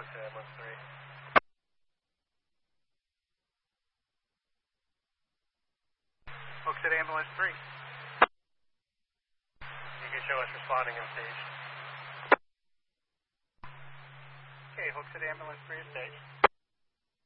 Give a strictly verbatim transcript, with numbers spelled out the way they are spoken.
Hooksett Ambulance three. Hooksett Ambulance three. You can show us responding on stage. Okay, Hooksett Ambulance three is staged.